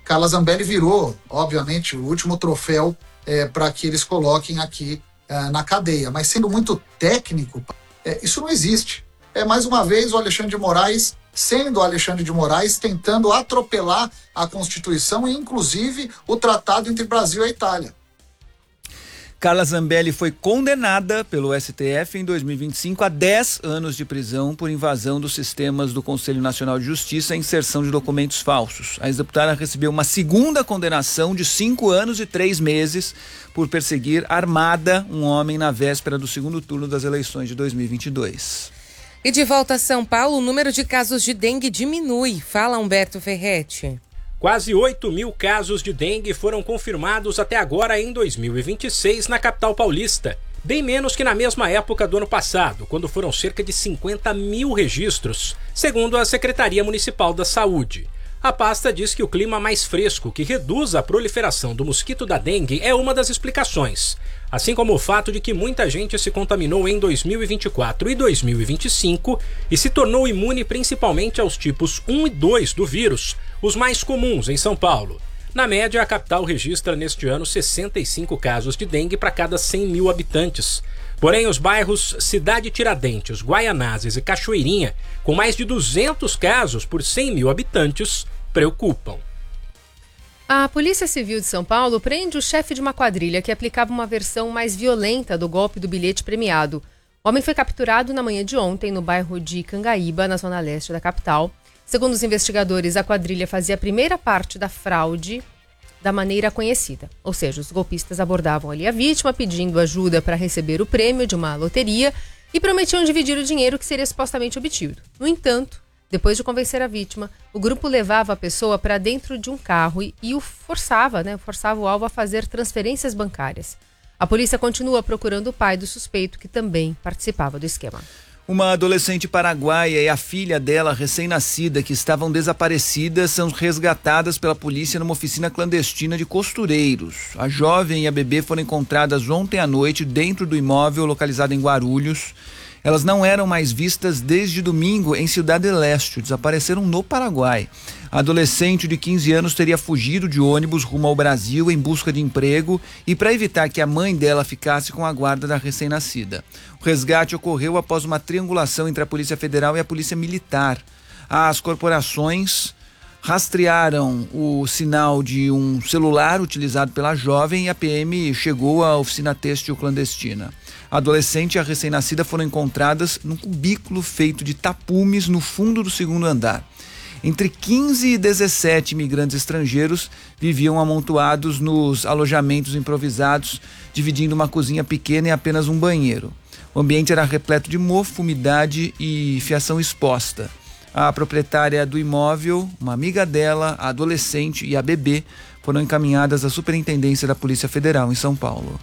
Carla Zambelli virou, obviamente, o último troféu para que eles coloquem aqui na cadeia. Mas sendo muito técnico, isso não existe. Mais uma vez o Alexandre de Moraes, sendo o Alexandre de Moraes, tentando atropelar a Constituição e, inclusive, o tratado entre Brasil e Itália. Carla Zambelli foi condenada pelo STF em 2025 a 10 anos de prisão por invasão dos sistemas do Conselho Nacional de Justiça e inserção de documentos falsos. A ex-deputada recebeu uma segunda condenação de 5 anos e 3 meses por perseguir armada um homem na véspera do segundo turno das eleições de 2022. E de volta a São Paulo, o número de casos de dengue diminui. Fala, Humberto Ferretti. Quase 8.000 casos de dengue foram confirmados até agora em 2026 na capital paulista, bem menos que na mesma época do ano passado, quando foram cerca de 50.000 registros, segundo a Secretaria Municipal da Saúde. A pasta diz que o clima mais fresco, que reduz a proliferação do mosquito da dengue, é uma das explicações, assim como o fato de que muita gente se contaminou em 2024 e 2025 e se tornou imune principalmente aos tipos 1 e 2 do vírus, os mais comuns em São Paulo. Na média, a capital registra neste ano 65 casos de dengue para cada 100 mil habitantes. Porém, os bairros Cidade Tiradentes, Guaianazes e Cachoeirinha, com mais de 200 casos por 100 mil habitantes, preocupam. A Polícia Civil de São Paulo prende o chefe de uma quadrilha que aplicava uma versão mais violenta do golpe do bilhete premiado. O homem foi capturado na manhã de ontem no bairro de Cangaíba, na zona leste da capital. Segundo os investigadores, a quadrilha fazia a primeira parte da fraude da maneira conhecida. Ou seja, os golpistas abordavam ali a vítima pedindo ajuda para receber o prêmio de uma loteria e prometiam dividir o dinheiro que seria supostamente obtido. No entanto, depois de convencer a vítima, o grupo levava a pessoa para dentro de um carro e o forçava o alvo a fazer transferências bancárias. A polícia continua procurando o pai do suspeito, que também participava do esquema. Uma adolescente paraguaia e a filha dela, recém-nascida, que estavam desaparecidas, são resgatadas pela polícia numa oficina clandestina de costureiros. A jovem e a bebê foram encontradas ontem à noite dentro do imóvel localizado em Guarulhos. Elas não eram mais vistas desde domingo em Ciudad del Este, desapareceram no Paraguai. A adolescente de 15 anos teria fugido de ônibus rumo ao Brasil em busca de emprego e para evitar que a mãe dela ficasse com a guarda da recém-nascida. O resgate ocorreu após uma triangulação entre a Polícia Federal e a Polícia Militar. As corporações rastrearam o sinal de um celular utilizado pela jovem e a PM chegou à oficina têxtil clandestina. A adolescente e a recém-nascida foram encontradas num cubículo feito de tapumes no fundo do segundo andar. Entre 15 e 17 imigrantes estrangeiros viviam amontoados nos alojamentos improvisados, dividindo uma cozinha pequena e apenas um banheiro. O ambiente era repleto de mofo, umidade e fiação exposta. A proprietária do imóvel, uma amiga dela, a adolescente e a bebê foram encaminhadas à Superintendência da Polícia Federal em São Paulo.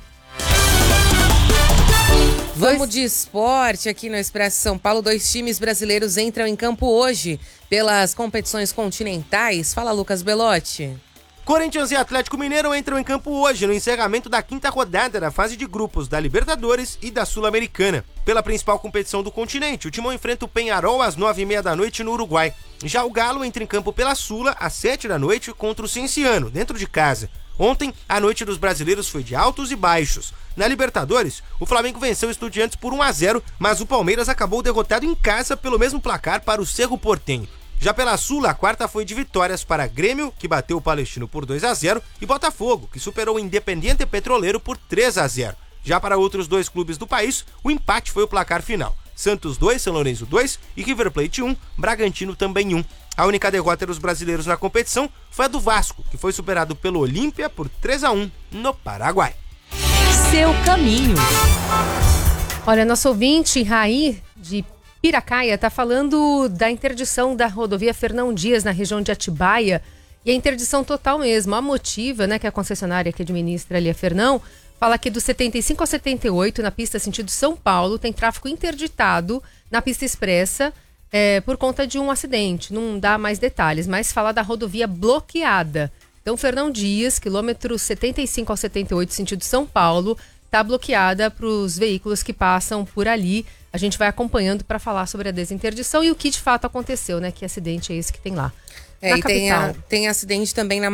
Vamos de esporte aqui no Expresso São Paulo. 2 times brasileiros entram em campo hoje pelas competições continentais. Fala, Lucas Belotti. Corinthians e Atlético Mineiro entram em campo hoje no encerramento da 5ª rodada da fase de grupos da Libertadores e da Sul-Americana. Pela principal competição do continente, o Timão enfrenta o Peñarol às 9h30 da noite no Uruguai. Já o Galo entra em campo pela Sula às 7 da noite contra o Cienciano, dentro de casa. Ontem, a noite dos brasileiros foi de altos e baixos. Na Libertadores, o Flamengo venceu o Estudiantes por 1-0, mas o Palmeiras acabou derrotado em casa pelo mesmo placar para o Cerro Porteño. Já pela Sula, a quarta foi de vitórias para Grêmio, que bateu o Palestino por 2-0, e Botafogo, que superou o Independiente Petroleiro por 3-0. Já para outros 2 clubes do país, o empate foi o placar final. Santos 2, São Lourenço 2 e River Plate 1, Bragantino também 1. A única derrota dos brasileiros na competição foi a do Vasco, que foi superado pelo Olímpia por 3-1 no Paraguai. Seu caminho. Olha, nosso ouvinte, Raí, de Piracaia, está falando da interdição da rodovia Fernão Dias, na região de Atibaia, e a interdição total mesmo. A Motiva, né, que é a concessionária que administra ali a Fernão, fala que do 75 ao 78, na pista sentido São Paulo, tem tráfego interditado na pista expressa por conta de um acidente. Não dá mais detalhes, mas fala da rodovia bloqueada. Então, Fernão Dias, quilômetro 75 ao 78, sentido São Paulo, está bloqueada para os veículos que passam por ali. A gente vai acompanhando para falar sobre a desinterdição e o que de fato aconteceu, né? Que acidente é esse que tem lá? E tem acidente também na